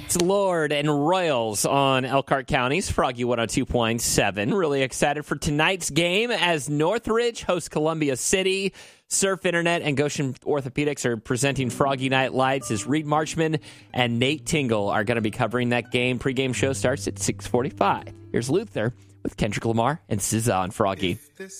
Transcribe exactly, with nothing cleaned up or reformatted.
It's Lord and Royals on Elkhart County's Froggy one oh two point seven. Really excited for tonight's game as Northridge hosts Columbia City. Surf Internet and Goshen Orthopedics are presenting Froggy Night Lights as Reed Marchman and Nate Tingle are going to be covering that game. Pre-game show starts at six forty-five. Here's Luther with Kendrick Lamar and S Z A on Froggy.